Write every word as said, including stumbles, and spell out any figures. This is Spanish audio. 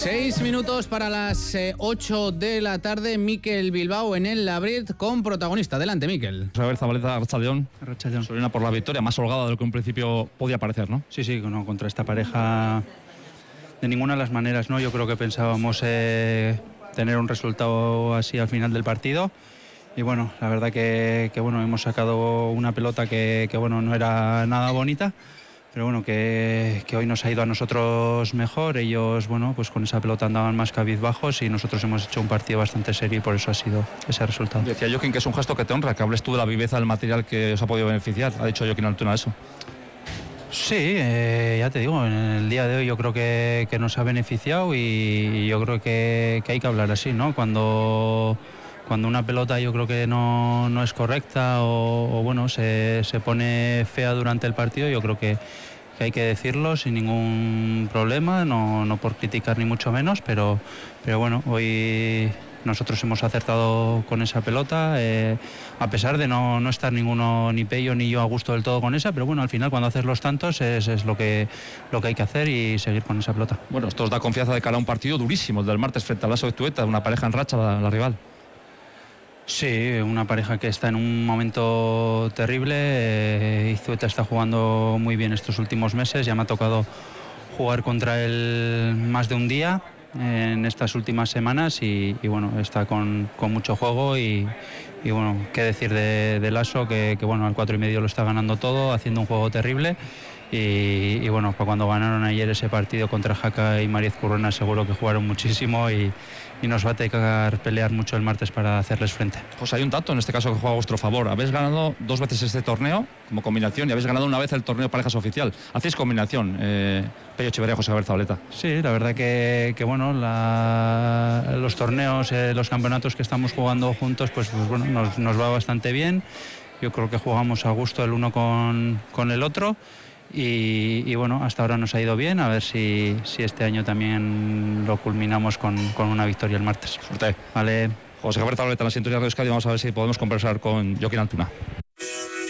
Seis minutos para las eh, ocho de la tarde. Mikel Bilbao en el Labrit con protagonista. Adelante, Mikel. Javier Zabaleta, Arratsaldeón. Arratsaldeón. Sorina por la victoria, más holgada de lo que en principio podía parecer, ¿no? Sí, sí, no, contra esta pareja de ninguna de las maneras, ¿no? Yo creo que pensábamos eh, tener un resultado así al final del partido. Y bueno, la verdad que, que bueno, hemos sacado una pelota que, que bueno, no era nada bonita. Pero bueno, que, que hoy nos ha ido a nosotros mejor. Ellos, bueno, pues con esa pelota andaban más cabizbajos y nosotros hemos hecho un partido bastante serio y por eso ha sido ese resultado. Decía Joaquín que es un gesto que te honra, que hables tú de la viveza del material que os ha podido beneficiar. Ha dicho Joaquín Altuna eso. Sí, eh, ya te digo, en el día de hoy yo creo que, que nos ha beneficiado y yo creo que, que hay que hablar así, ¿no? Cuando... Cuando una pelota yo creo que no, no es correcta o, o bueno, se, se pone fea durante el partido, yo creo que, que hay que decirlo sin ningún problema, no, no por criticar ni mucho menos, pero, pero bueno, hoy nosotros hemos acertado con esa pelota, eh, a pesar de no, no estar ninguno, ni Pello ni yo a gusto del todo con esa, pero bueno, al final cuando haces los tantos es, es lo, que, lo que hay que hacer y seguir con esa pelota. Bueno, esto os da confianza de cara a un partido durísimo, el del martes frente al Lasso de Tueta, una pareja en racha, la, la rival. Sí, una pareja que está en un momento terrible. Eh, Izueta está jugando muy bien estos últimos meses. Ya me ha tocado jugar contra él más de un día en estas últimas semanas y, y bueno, está con, con mucho juego y, y bueno, qué decir de, de Lasso, que, que bueno, al cuatro y medio lo está ganando todo, haciendo un juego terrible. Y, y bueno, pues cuando ganaron ayer ese partido contra Jaca y Mariez Currona seguro que jugaron muchísimo y, y nos va a tocar pelear mucho el martes para hacerles frente. Pues hay un dato en este caso que juega a vuestro favor. Habéis ganado dos veces este torneo como combinación y habéis ganado una vez el torneo parejas oficial. Hacéis combinación, eh, Pello Echeverría, José Javier Zabaleta. Sí, la verdad que, que bueno, la, los torneos, eh, los campeonatos que estamos jugando juntos, pues, pues bueno, nos, nos va bastante bien. Yo creo que jugamos a gusto el uno con, con el otro. Y, y bueno, hasta ahora nos ha ido bien, a ver si, si este año también lo culminamos con, con una victoria el martes. Suerte. Vale. José Javier Zabaleta, en la sintonía de Radio Euskadi, vamos a ver si podemos conversar con Joaquín Altuna.